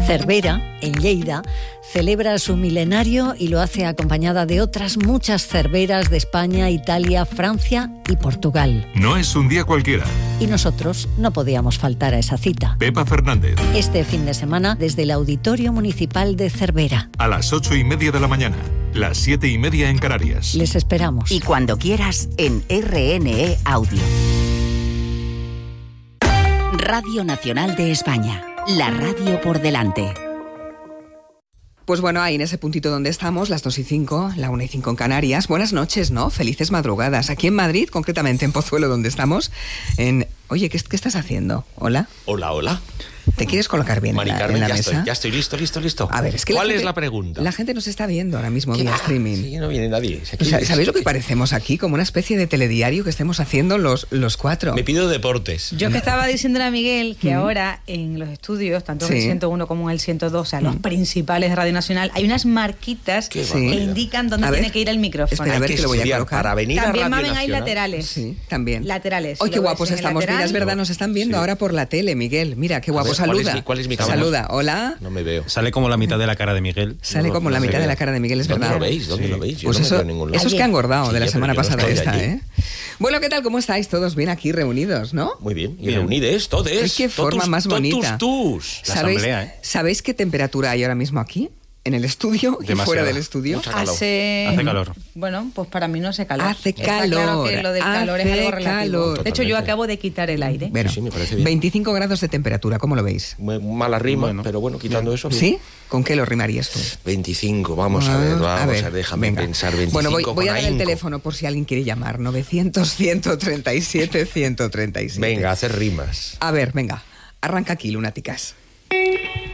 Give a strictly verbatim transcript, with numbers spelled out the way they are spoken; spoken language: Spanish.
Cervera, en Lleida, celebra su milenario y lo hace acompañada de otras muchas cerveras de España, Italia, Francia y Portugal. No es un día cualquiera. Y nosotros no podíamos faltar a esa cita. Pepa Fernández. Este fin de semana desde el Auditorio Municipal de Cervera. A las ocho y media de la mañana, las siete y media en Canarias. Les esperamos. Y cuando quieras en R N E Audio. Radio Nacional de España. La radio por delante. Pues bueno, ahí en ese puntito donde estamos, las dos y cinco, la una y cinco en Canarias. Buenas noches, ¿no? Felices madrugadas. Aquí en Madrid, concretamente en Pozuelo, donde estamos. En... Oye, ¿qué, ¿qué estás haciendo? ¿Hola? Hola, hola. ¿Te quieres colocar bien Mari en la, Carmen, en la ya mesa? Estoy, ya estoy listo, listo, listo. A ver, es que ¿Cuál la gente, es la pregunta? La gente nos está viendo ahora mismo vía va? streaming. Sí, no viene nadie. O sea, ¿sabéis lo que parecemos aquí? Como una especie de telediario que estemos haciendo los, los cuatro. Me pido deportes. Yo que estaba diciéndole a Miguel que mm. ahora en los estudios, tanto sí. en el ciento uno como en el ciento dos, o sea, mm. los principales de Radio Nacional, hay unas marquitas que sí. indican dónde tiene que ir el micrófono. Espera, a ver que lo voy a colocar. Para venir también a Radio mamen hay Nacional. laterales. Sí, también. Laterales. ¡Ay, qué guapos estamos! Lateral. Mira, es verdad, nos están viendo sí. ahora por la tele, Miguel. Mira, qué guapo. Ver, Saluda. ¿Cuál es mi, cuál es mi cámara? Saluda. Hola. No me veo. Sale como la mitad de la cara de Miguel. Sale no, como no la mitad ve. de la cara de Miguel, es ¿Dónde verdad. lo veis? ¿Dónde sí. lo veis? Yo pues no eso, me veo en ningún lado. Esos que han engordado sí, de la ya, semana pasada no esta, allí. ¿eh? Bueno, ¿qué tal? ¿Cómo estáis todos bien aquí reunidos, no? Muy bien. Y bien. reunides, todos. Qué forma totus, más bonita. Totus, tus. La ¿Sabéis, asamblea, ¿eh? ¿Sabéis qué temperatura hay ahora mismo aquí? ¿En el estudio y fuera del estudio? Hace... hace calor. Bueno, pues para mí no hace calor. Hace Está calor. Claro que lo del calor hace es algo relativo. calor. De hecho, yo acabo de quitar el aire. Bueno, sí, sí, me parece bien. veinticinco grados de temperatura, ¿cómo lo veis? Muy mala rima, bueno. pero bueno, quitando eso. Bien. ¿Sí? ¿Con qué lo rimarías tú? veinticinco, vamos a ver, vamos a ver, déjame venga. pensar. veinticinco bueno, voy, voy a dar ahínco. el teléfono por si alguien quiere llamar. novecientos, ciento treinta y siete, ciento treinta y siete. Venga, hacer rimas. A ver, venga, arranca aquí, lunáticas.